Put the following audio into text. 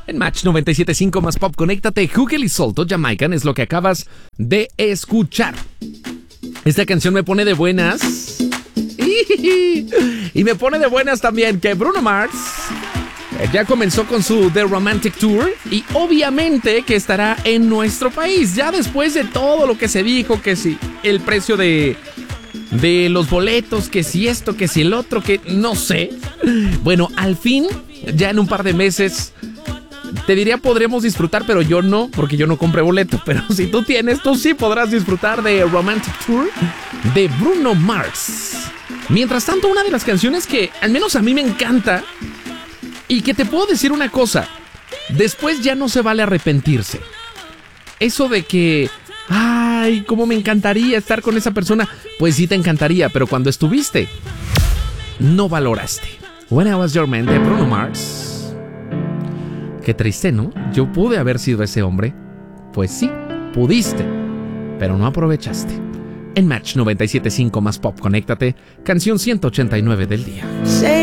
En Match 97.5 más Pop, conéctate. Hugel y Solto, Jamaican, es lo que acabas de escuchar. Esta canción me pone de buenas. Y me pone de buenas también que Bruno Mars ya comenzó con su The Romantic Tour y obviamente que estará en nuestro país. Ya después de todo lo que se dijo, que si el precio de los boletos, que si esto, que si el otro, que no sé. Bueno, al fin, ya en un par de meses, te diría podremos disfrutar, pero yo no, porque yo no compré boleto. Pero si tú tienes, tú sí podrás disfrutar de Romantic Tour de Bruno Mars. Mientras tanto, una de las canciones que al menos a mí me encanta y que te puedo decir una cosa, después ya no se vale arrepentirse. Eso de que, ay, cómo me encantaría estar con esa persona, pues sí te encantaría, pero cuando estuviste, no valoraste. When I Was Your Man de Bruno Mars. Qué triste, ¿no? Yo pude haber sido ese hombre. Pues sí, pudiste, pero no aprovechaste. En Match 97.5 más Pop, conéctate, canción 189 del día.